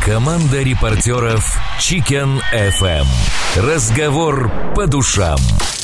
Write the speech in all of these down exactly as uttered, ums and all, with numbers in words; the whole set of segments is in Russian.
Команда репортеров Chicken эф эм. Разговор по душам.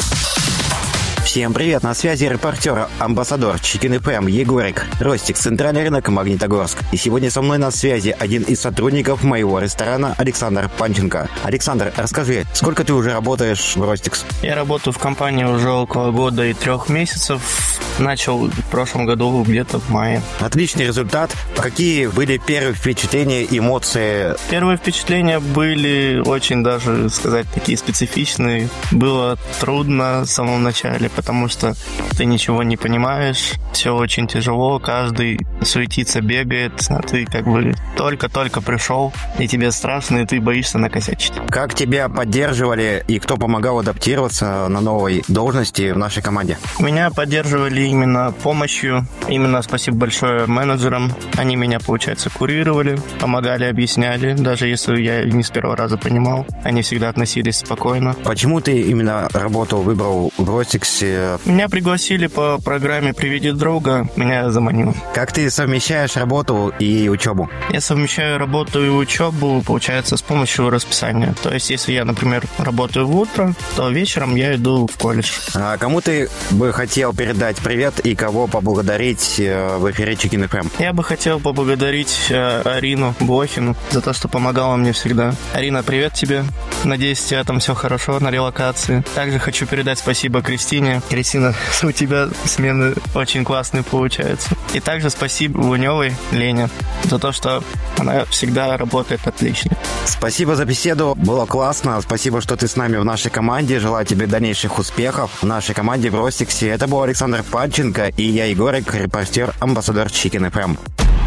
Всем привет, на связи репортер, амбассадор Chicken эф эм Егорик, Ростик, центральный рынок, Магнитогорск. И сегодня со мной на связи один из сотрудников моего ресторана Александр Панченко. Александр, расскажи, сколько ты уже работаешь в Ростикс? Я работаю в компании уже около года и трех месяцев. Начал в прошлом году где-то в мае. Отличный результат. Какие были первые впечатления, эмоции? Первые впечатления были очень даже, сказать, такие специфичные. Было трудно в самом начале, потому что ты ничего не понимаешь, все очень тяжело, каждый суетится, бегает, а ты как бы только-только пришел, и тебе страшно, и ты боишься накосячить. Как тебя поддерживали и кто помогал адаптироваться на новой должности в нашей команде? Меня поддерживали именно помощью, именно спасибо большое менеджерам, они меня, получается, курировали, помогали, объясняли, даже если я не с первого раза понимал, они всегда относились спокойно. Почему ты именно работу выбрал в Ростиксе? Меня пригласили по программе «Приведи друга», меня заманило. Как ты совмещаешь работу и учебу? Я совмещаю работу и учебу, получается, с помощью расписания. То есть, если я, например, работаю в утро, то вечером я иду в колледж. А кому ты бы хотел передать привет и кого поблагодарить в эфире Chicken эф эм? Я бы хотел поблагодарить Арину Блохину за то, что помогала мне всегда. Арина, привет тебе. Надеюсь, у тебя там все хорошо на релокации. Также хочу передать спасибо Кристине. Кристина, у тебя смены очень классные получаются. И также спасибо Луневой Лене за то, что она всегда работает отлично. Спасибо за беседу, было классно. Спасибо, что ты с нами в нашей команде. Желаю тебе дальнейших успехов в нашей команде в Ростиксе. Это был Александр Панченко и я, Егорик, репортер, амбассадор Chicken эф эм.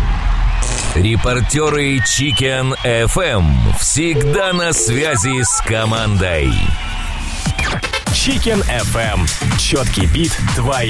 Репортеры Chicken эф эм всегда на связи с командой. Chicken эф эм. Четкий бит, твои